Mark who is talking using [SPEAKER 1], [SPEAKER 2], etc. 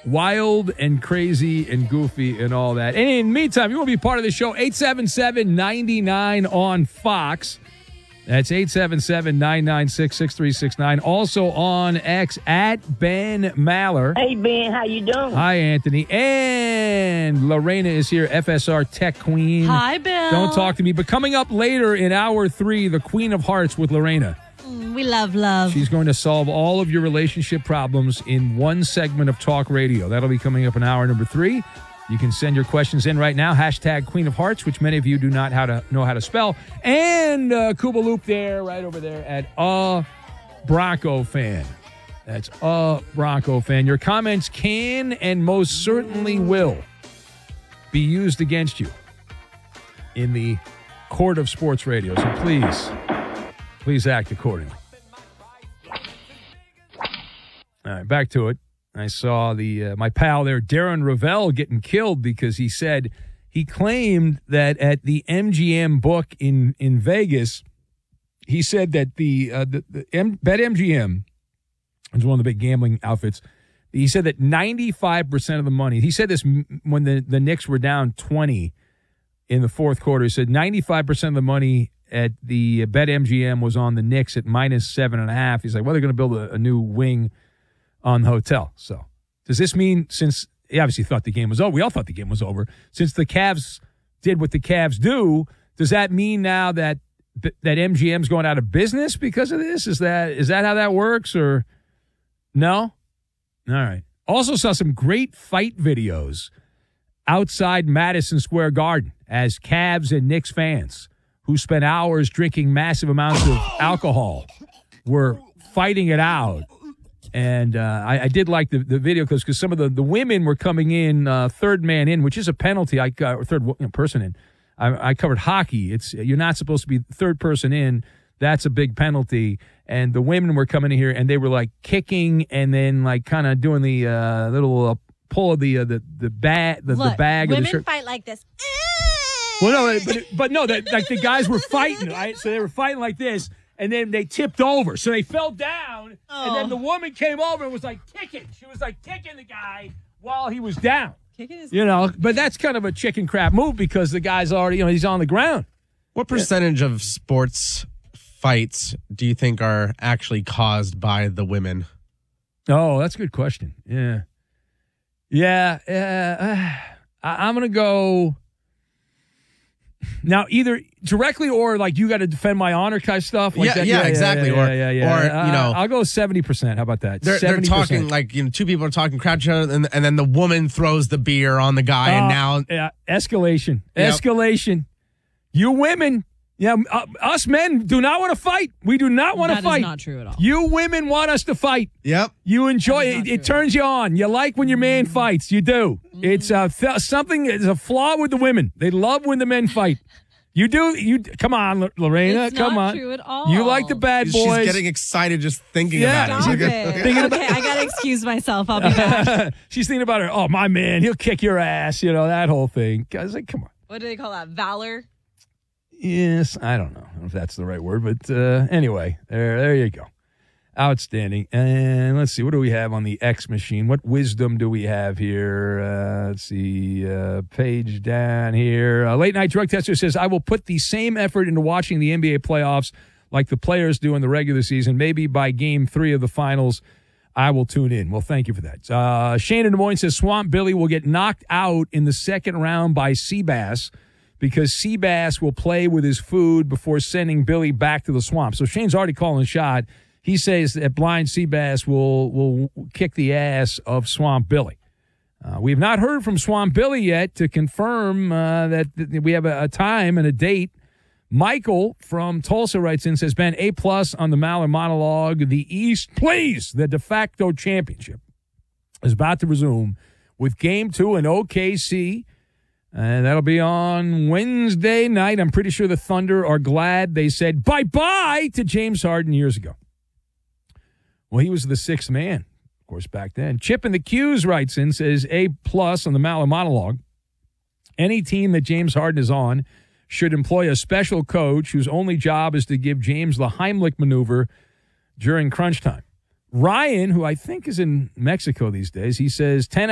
[SPEAKER 1] wild and crazy and goofy and all that. And in the meantime, you want to be part of the show, 877-99 on Fox. That's 877-996-6369. Also on X at Ben Maller.
[SPEAKER 2] Hey, Ben, how you doing?
[SPEAKER 1] Hi, Anthony. And Lorena is here, FSR Tech Queen.
[SPEAKER 3] Hi, Bill.
[SPEAKER 1] Don't talk to me. But coming up later in hour 3, the Queen of Hearts with Lorena.
[SPEAKER 3] We love.
[SPEAKER 1] She's going to solve all of your relationship problems in one segment of talk radio. That'll be coming up in hour number 3. You can send your questions in right now. Hashtag Queen of Hearts, which many of you do not know how to spell. And Cuba Loop there, right over there at Bronco Fan. That's Bronco Fan. Your comments can and most certainly will be used against you in the court of sports radio. So please act accordingly. All right, back to it. I saw my pal there, Darren Ravel, getting killed because he claimed that at the MGM book in Vegas, he said that the BetMGM is one of the big gambling outfits. He said that 95% of the money, he said this when the Knicks were down 20 in the fourth quarter. He said 95% of the money at the BetMGM was on the Knicks at -7.5. He's like, well, they're going to build a new wing on the hotel. So does this mean, since he obviously thought the game was over, we all thought the game was over, since the Cavs did what the Cavs do, does that mean now that MGM's going out of business because of this? Is that how that works, or no? All right. Also saw some great fight videos outside Madison Square Garden as Cavs and Knicks fans who spent hours drinking massive amounts of alcohol were fighting it out. And I did like the video because some of the women were coming in third man in, which is a penalty. Or third person in. I covered hockey. You're not supposed to be third person in. That's a big penalty. And the women were coming in here and they were like kicking and then like kind of doing the little pull of the bag of the shirt.
[SPEAKER 3] Women fight like this.
[SPEAKER 1] Well, no, but no, like the guys were fighting, right? So they were fighting like this. And then they tipped over. So they fell down, and then the woman came over and was like kicking. She was like kicking the guy while he was down.
[SPEAKER 3] Kicking is
[SPEAKER 1] but that's kind of a chicken crap move because the guy's already, he's on the ground.
[SPEAKER 4] What percentage of sports fights do you think are actually caused by the women?
[SPEAKER 1] Oh, that's a good question. Yeah. I'm going to go... Now, either directly or like you got to defend my honor kind of stuff. Like that.
[SPEAKER 4] Exactly.
[SPEAKER 1] Or I'll go 70%. How about that?
[SPEAKER 4] They're talking like two people are talking crap to each other, and then the woman throws the beer on the guy, and now
[SPEAKER 1] escalation.
[SPEAKER 4] Yep.
[SPEAKER 1] Escalation. You women, us men do not want to fight. We do not want to fight.
[SPEAKER 3] That is not true at all.
[SPEAKER 1] You women want us to fight.
[SPEAKER 4] Yep.
[SPEAKER 1] You enjoy it. It turns you on. You like when your man fights. You do. It's something. It's a flaw with the women. They love when the men fight. You do. You come on, Lorena.
[SPEAKER 3] It's
[SPEAKER 1] come
[SPEAKER 3] not
[SPEAKER 1] on.
[SPEAKER 3] True at all.
[SPEAKER 1] You like the bad boys.
[SPEAKER 4] She's getting excited just thinking about it.
[SPEAKER 3] Stop it. Okay, I gotta excuse myself. I'll be back.
[SPEAKER 1] She's thinking about her. Oh, my man, he'll kick your ass. That whole thing. I was like, come on.
[SPEAKER 3] What do they call that? Valor.
[SPEAKER 1] Yes, I don't know if that's the right word, but anyway, there you go. Outstanding. And let's see, what do we have on the X machine? What wisdom do we have here? Let's see, page down here. Late Night Drug Tester says, I will put the same effort into watching the NBA playoffs like the players do in the regular season. Maybe by game 3 of the finals, I will tune in. Well, thank you for that. Shane in Des Moines says, Swamp Billy will get knocked out in the second round by Seabass because Seabass will play with his food before sending Billy back to the swamp. So Shane's already calling a shot. He says that blind Seabass will kick the ass of Swamp Billy. We have not heard from Swamp Billy yet to confirm that we have a time and a date. Michael from Tulsa writes in, says, Ben, A+ on the Maller monologue. The East, please, the de facto championship is about to resume with Game 2 in OKC. And that'll be on Wednesday night. I'm pretty sure the Thunder are glad they said bye-bye to James Harden years ago. Well, he was the sixth man, of course, back then. Chip in the Q's writes in, says, A+ on the Maller monologue. Any team that James Harden is on should employ a special coach whose only job is to give James the Heimlich maneuver during crunch time. Ryan, who I think is in Mexico these days, he says 10